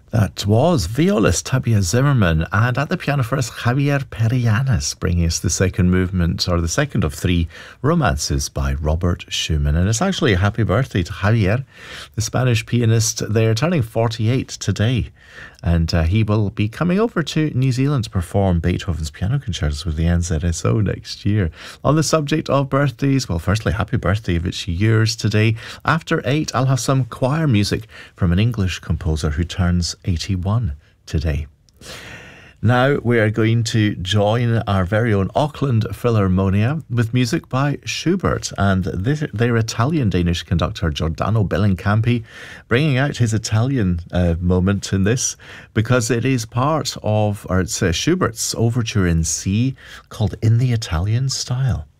That was violist Tabia Zimmerman, and at the piano for us, Javier Perianes, bringing us the second movement, or the second of three romances by Robert Schumann. And it's actually a happy birthday to Javier, the Spanish pianist. They're turning 48 today, and he will be coming over to New Zealand to perform Beethoven's piano concertos with the NZSO next year. On the subject of birthdays, well, firstly, happy birthday if it's yours today. After 8, I'll have some choir music from an English composer who turns 81 today. Now we are going to join our very own Auckland Philharmonia with music by Schubert and their Italian-Danish conductor Giordano Bellincampi, bringing out his Italian moment in this because it is part of, or it's Schubert's overture in C called In the Italian Style.